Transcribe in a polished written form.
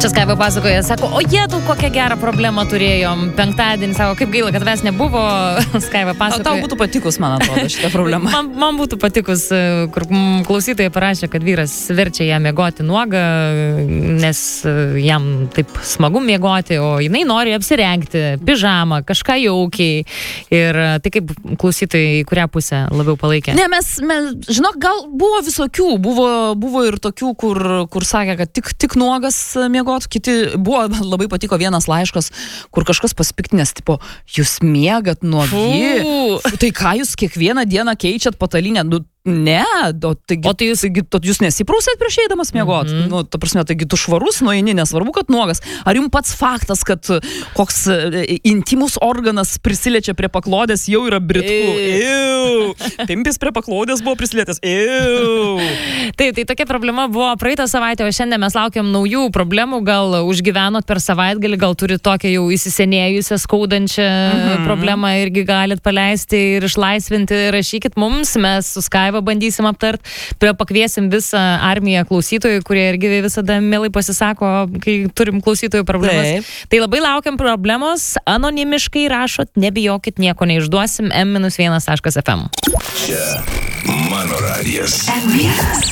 Čia Skaiva pasakoja, sako, o jėtų, kokią gerą problemą turėjom. Penktadienį, sako, kaip gaila, kad tavęs nebuvo. Skaiva pasakoja. Tau būtų patikus, man atrodo, šitą problemą. Man būtų patikus, kur klausytojai parašė, kad vyras verčia ją miegoti nuogą, nes jam taip smagu miegoti, o jinai nori apsirengti, pižamą, kažką jaukiai. Ir tai kaip klausytojai, į kurią pusę labiau palaikė? Ne, mes žinok, gal buvo visokių, buvo ir tokių, kur sakė, kad tik nuogas miegot, kiti buvo, labai patiko vienas laiškas, kur kažkas pasipiktinės, tipo, jūs miegat nuogi, tai ką jūs kiekvieną dieną keičiat patalinę, ne, tai jūs nesiprūsėt prieš eidamas miegot, ta prasme, taigi tu švarus nueini, nesvarbu, kad nuogas, ar jums pats faktas, kad koks intimus organas prisiliečia prie paklodės, jau yra britku, pimpis prie paklodės buvo prisilietęs, Taip, tai tokia problema buvo praeitą savaitę, o šiandien mes laukiam naujų problemų, gal užgyvenot per savaitgalį, gal turi tokią jau įsisenėjusią, skaudančią problemą irgi galit paleisti ir išlaisvinti, rašykit mums, mes su Skaiva bandysim aptart, pakviesim visą armiją klausytojų, kurie irgi visada mielai pasisako, kai turim klausytojų problemas. Tai labai laukiam problemos, anonimiškai rašot, nebijokit, nieko neišduosim, m-1.fm. Čia mano radijas. M1.